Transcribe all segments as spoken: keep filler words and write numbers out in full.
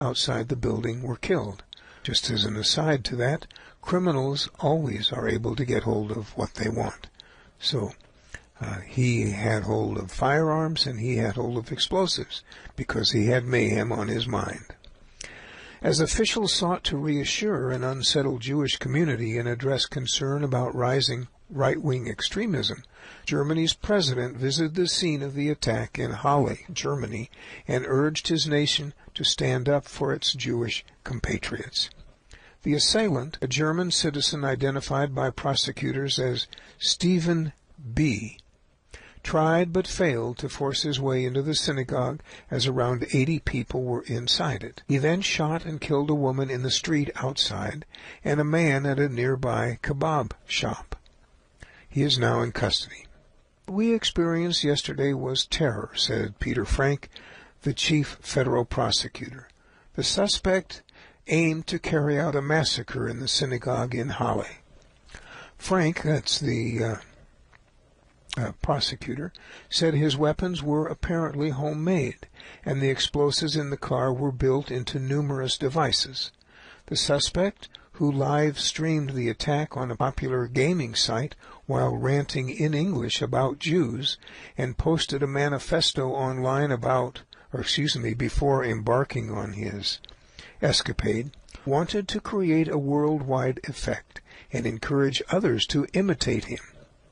outside the building were killed. Just as an aside to that, criminals always are able to get hold of what they want. So uh, he had hold of firearms and he had hold of explosives because he had mayhem on his mind. As officials sought to reassure an unsettled Jewish community and address concern about rising right-wing extremism, Germany's president visited the scene of the attack in Halle, Germany, and urged his nation to stand up for its Jewish compatriots. The assailant, a German citizen identified by prosecutors as Stephen B., tried but failed to force his way into the synagogue as around eighty people were inside it. He then shot and killed a woman in the street outside and a man at a nearby kebab shop. He is now in custody. What we experienced yesterday was terror, said Peter Frank, the chief federal prosecutor. The suspect aimed to carry out a massacre in the synagogue in Halle. Frank, that's the uh, uh, prosecutor, said his weapons were apparently homemade, and the explosives in the car were built into numerous devices. The suspect, who live-streamed the attack on a popular gaming site while ranting in English about Jews, and posted a manifesto online about, or excuse me, before embarking on his escapade, wanted to create a worldwide effect and encourage others to imitate him.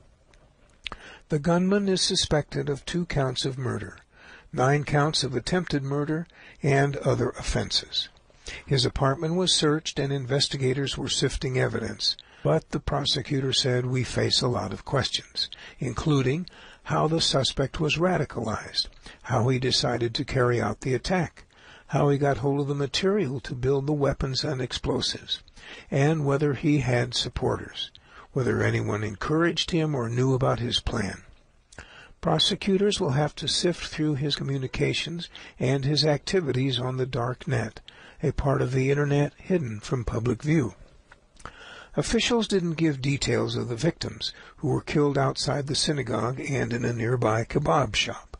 The gunman is suspected of two counts of murder, nine counts of attempted murder, and other offenses. His apartment was searched and investigators were sifting evidence, but the prosecutor said we face a lot of questions, including how the suspect was radicalized, how he decided to carry out the attack, how he got hold of the material to build the weapons and explosives, and whether he had supporters, whether anyone encouraged him or knew about his plan. Prosecutors will have to sift through his communications and his activities on the dark net, a part of the Internet hidden from public view. Officials didn't give details of the victims, who were killed outside the synagogue and in a nearby kebab shop.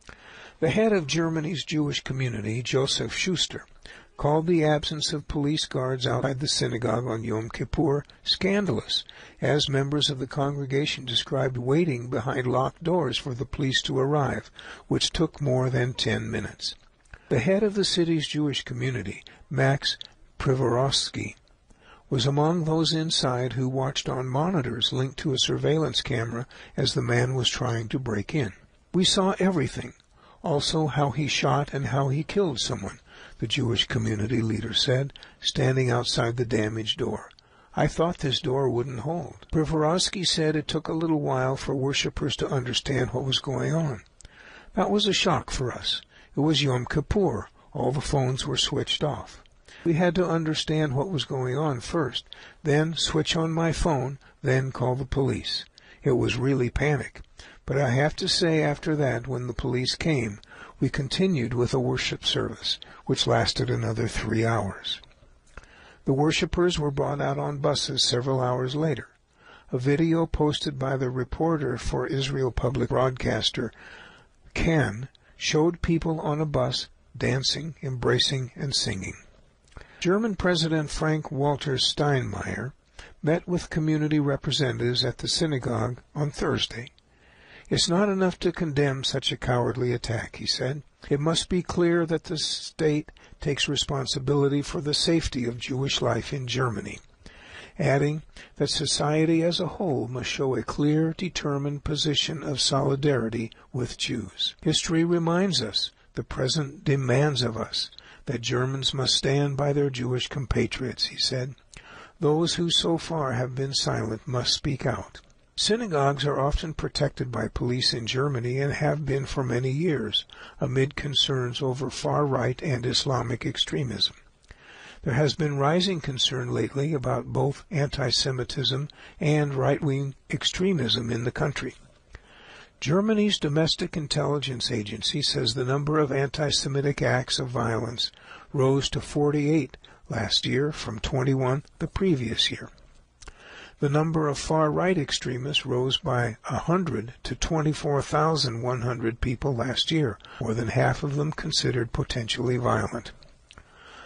The head of Germany's Jewish community, Joseph Schuster, called the absence of police guards outside the synagogue on Yom Kippur scandalous, as members of the congregation described waiting behind locked doors for the police to arrive, which took more than ten minutes. The head of the city's Jewish community, Max Privorovsky, was among those inside who watched on monitors linked to a surveillance camera as the man was trying to break in. We saw everything, also how he shot and how he killed someone, the Jewish community leader said, standing outside the damaged door. I thought this door wouldn't hold. Privorovsky said it took a little while for worshippers to understand what was going on. That was a shock for us. It was Yom Kippur. All the phones were switched off. We had to understand what was going on first, then switch on my phone, then call the police. It was really panic. But I have to say after that, when the police came, we continued with a worship service, which lasted another three hours. The worshippers were brought out on buses several hours later. A video posted by the reporter for Israel Public Broadcaster, Kan, showed people on a bus dancing, embracing, and singing. German President Frank-Walter Steinmeier met with community representatives at the synagogue on Thursday. It's not enough to condemn such a cowardly attack, he said. It must be clear that the state takes responsibility for the safety of Jewish life in Germany, adding that society as a whole must show a clear, determined position of solidarity with Jews. History reminds us, the present demands of us, that Germans must stand by their Jewish compatriots, he said. Those who so far have been silent must speak out. Synagogues are often protected by police in Germany and have been for many years, amid concerns over far-right and Islamic extremism. There has been rising concern lately about both anti-Semitism and right-wing extremism in the country. Germany's Domestic Intelligence Agency says the number of anti-Semitic acts of violence rose to forty-eight last year from twenty-one the previous year. The number of far-right extremists rose by one hundred to twenty-four thousand one hundred people last year, more than half of them considered potentially violent.